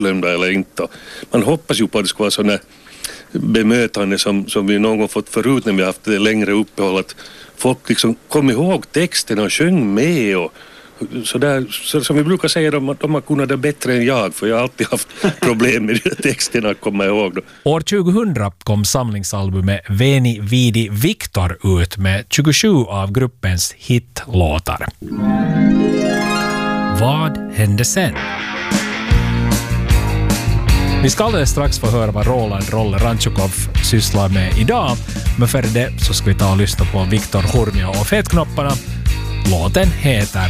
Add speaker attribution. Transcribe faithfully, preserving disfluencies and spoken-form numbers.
Speaker 1: glömda eller inte. Man hoppas ju på att det ska vara sådana bemötande som, som vi någon gång fått förut när vi haft det längre uppehåll, att folk liksom kom ihåg texten och sjöng med och så där, så som vi brukar säga, de, de har kunnat det bättre än jag, för jag har alltid haft problem med de texterna att komma ihåg då.
Speaker 2: År tjugohundra kom samlingsalbumet Veni Vidi Victor ut med tjugosju av gruppens hitlåtar. Vad hände sen? Vi ska alldeles strax få höra vad Roland Rolle Ranchukov sysslar med idag, men för det så ska vi ta och lyssna på Viktor Hurmio och Fetknopparna. Låten heter